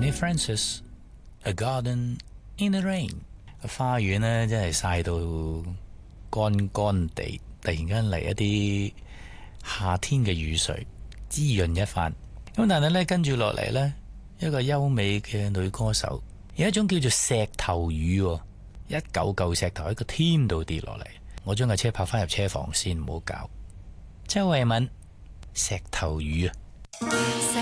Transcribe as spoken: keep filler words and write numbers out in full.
Amy Francis，A Garden in the Rain。花園呢真係曬到乾乾地，突然間嚟一啲夏天嘅雨水滋潤一番。咁但係呢，跟住落嚟呢，一個優美嘅女歌手，有一種叫做石頭雨，一嚿嚿石頭喺個天度跌落嚟。我將架車泊翻入車房先，唔好搞。周慧敏，石頭雨啊！